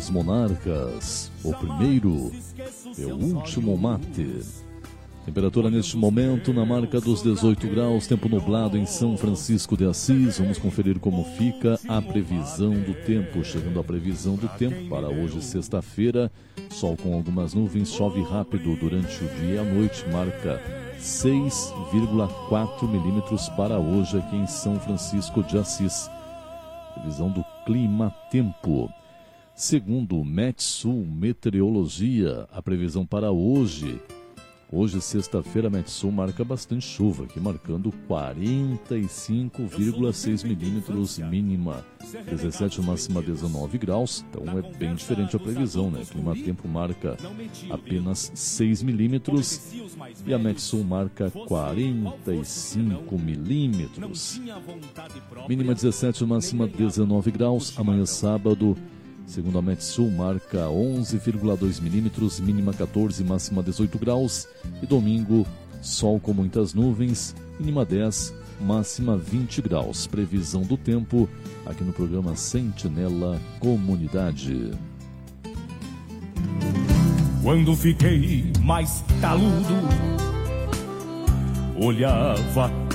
dos monarcas. O primeiro é o último mate. Temperatura neste momento na marca dos 18 graus, tempo nublado em São Francisco de Assis. Vamos conferir como fica a previsão do tempo. Chegando a previsão do tempo para hoje, sexta-feira. Sol com algumas nuvens, chove rápido durante o dia e a noite. Marca 6,4 milímetros para hoje aqui em São Francisco de Assis. Previsão do clima-tempo. Segundo o Metsul Meteorologia, a previsão para hoje, sexta-feira, a Metsul marca bastante chuva, aqui marcando 45,6 milímetros mínima, 17 máxima 19 graus, então é bem diferente a previsão, né? Clima-tempo marca apenas 6 milímetros e a Metsul marca 45 milímetros. Mínima 17, máxima 19 graus, amanhã sábado, segundo a Metsul, marca 11,2 milímetros, mínima 14, máxima 18 graus. E domingo, sol com muitas nuvens, mínima 10, máxima 20 graus. Previsão do tempo aqui no programa Sentinela Comunidade. Quando fiquei mais taludo, olhava